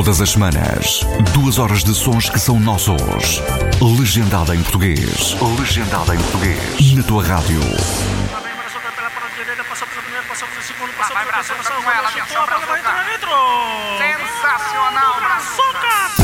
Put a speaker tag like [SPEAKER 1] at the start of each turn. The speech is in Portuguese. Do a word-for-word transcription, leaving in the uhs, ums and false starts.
[SPEAKER 1] Todas as semanas, duas horas de sons que são nossos. Legendada em português. Legendada em português. Na tua rádio.
[SPEAKER 2] Passou pelo primeiro, passou pelo segundo, passou
[SPEAKER 3] Vai,
[SPEAKER 2] pelo
[SPEAKER 3] Brasil,
[SPEAKER 2] terceiro,
[SPEAKER 3] tá
[SPEAKER 2] passou
[SPEAKER 3] com ela,
[SPEAKER 2] pelo
[SPEAKER 3] atenção,
[SPEAKER 2] quarto, vai
[SPEAKER 3] Brazuca.
[SPEAKER 2] entrar dentro!
[SPEAKER 3] Sensacional, Brazuca.
[SPEAKER 2] Brazuca!